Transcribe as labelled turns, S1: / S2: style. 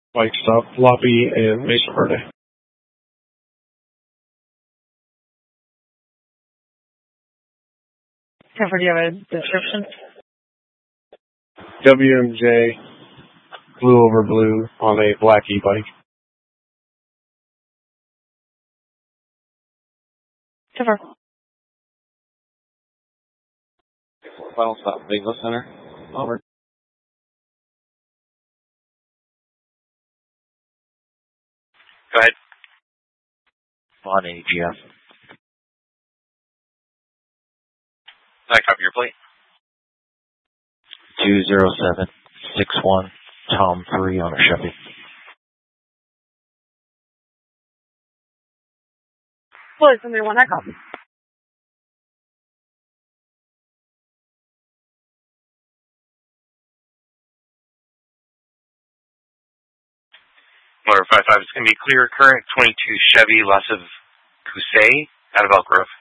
S1: Bike stop, Lobby and Mesa Verde.
S2: Jennifer, do you have a description?
S1: WMJ, blue over blue on a black e-bike.
S2: Jennifer.
S3: Final stop, Bingo Center. Over.
S4: Go ahead.
S3: On AGF.
S4: I copy your plate.
S3: 20761 Tom 3 on a Chevy.
S2: Well, it's somebody want that copy.
S4: Motor 55, it's going to be clear current 22 Chevy, lots of Coupe out of Elk Grove.